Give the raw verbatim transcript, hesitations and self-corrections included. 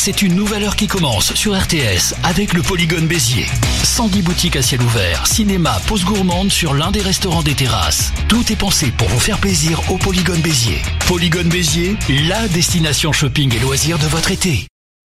c'est une nouvelle heure qui commence sur R T S avec le Polygone Béziers. cent dix boutiques à ciel ouvert, cinéma, pause gourmande sur l'un des restaurants des terrasses. Tout est pensé pour vous faire plaisir au Polygone Béziers. Polygone Béziers, la destination shopping et loisirs de votre été.